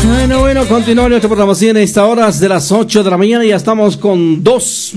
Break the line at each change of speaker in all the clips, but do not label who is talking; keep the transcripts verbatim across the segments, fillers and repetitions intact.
Bueno, bueno, continuamos nuestra programación a estas horas de las ocho de la mañana. Ya estamos con dos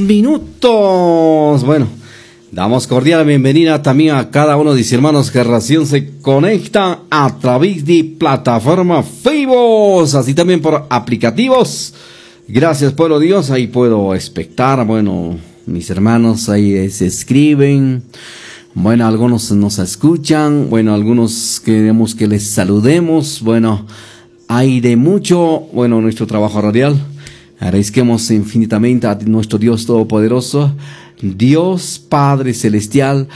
minutos. Bueno, damos cordial bienvenida también a cada uno de mis hermanos que recién se conectan a través de plataforma Facebook, así también por aplicativos. Gracias, pueblo Dios. Ahí puedo expectar. Bueno, mis hermanos ahí se escriben. Bueno, algunos nos escuchan. Bueno, algunos queremos que les saludemos. Bueno, hay de mucho, bueno, nuestro trabajo radial. Agradezcamos infinitamente a nuestro Dios Todopoderoso. Dios Padre Celestial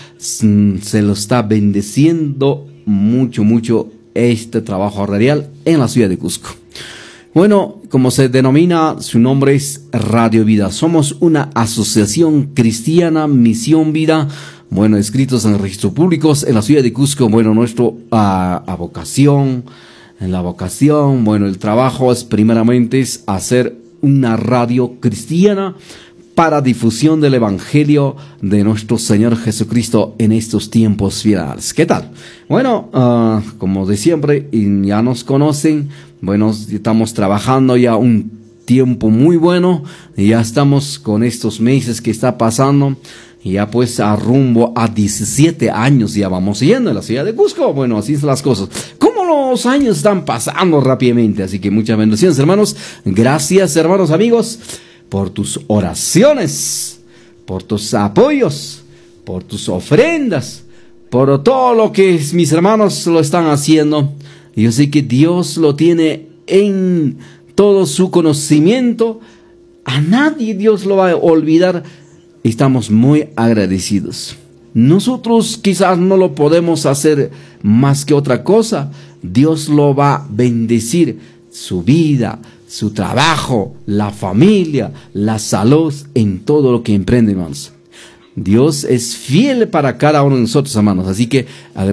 se lo está bendeciendo mucho, mucho este trabajo radial en la ciudad de Cusco. Bueno, como se denomina, su nombre es Radio Vida. Somos una asociación cristiana, Misión Vida. Bueno, escritos en registros públicos en la ciudad de Cusco. Bueno, nuestra uh, vocación, en la vocación, bueno, el trabajo es primeramente es hacer una radio cristiana para difusión del Evangelio de nuestro Señor Jesucristo en estos tiempos finales. ¿Qué tal? Bueno, uh, como de siempre, y ya nos conocen, bueno, estamos trabajando ya un tiempo muy bueno, y ya estamos con estos meses que está pasando, y ya pues a rumbo a diecisiete años ya vamos yendo en la ciudad de Cusco. Bueno, así son las cosas. Como los años están pasando rápidamente, así que muchas bendiciones, hermanos. Gracias, hermanos, amigos, por tus oraciones, por tus apoyos, por tus ofrendas, por todo lo que mis hermanos lo están haciendo. Yo sé que Dios lo tiene en todo su conocimiento. A nadie Dios lo va a olvidar. Estamos muy agradecidos. Nosotros quizás no lo podemos hacer más que otra cosa. Dios lo va a bendecir, su vida, su trabajo, la familia, la salud, en todo lo que emprende, hermanos. Dios es fiel para cada uno de nosotros, hermanos. Así que